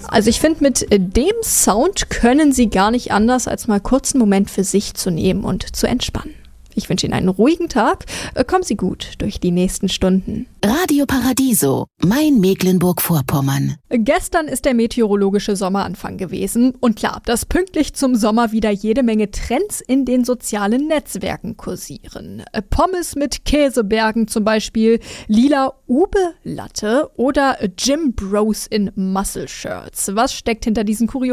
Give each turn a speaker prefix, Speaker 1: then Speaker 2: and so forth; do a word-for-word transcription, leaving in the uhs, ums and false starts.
Speaker 1: Also ich finde, mit dem Sound können Sie gar nicht anders, als mal kurz einen Moment für sich zu nehmen und zu entspannen. Ich wünsche Ihnen einen ruhigen Tag. Kommen Sie gut durch die nächsten Stunden.
Speaker 2: Radio Paradiso, mein Mecklenburg-Vorpommern.
Speaker 1: Gestern ist der meteorologische Sommeranfang gewesen. Und klar, dass pünktlich zum Sommer wieder jede Menge Trends in den sozialen Netzwerken kursieren. Pommes mit Käsebergen zum Beispiel, lila Ube-Latte oder Gym Bros in Muscle-Shirts. Was steckt hinter diesen kuriosen